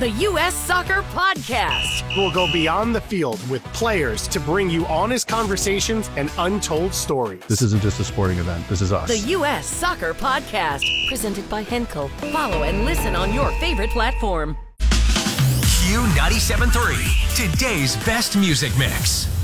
the U.S. Soccer Podcast. We'll go beyond the field with players to bring you honest conversations and untold stories. This isn't just a sporting event. This is us. The U.S. Soccer Podcast, presented by Henkel. Follow and listen on your favorite platform. Q97.3, today's best music mix.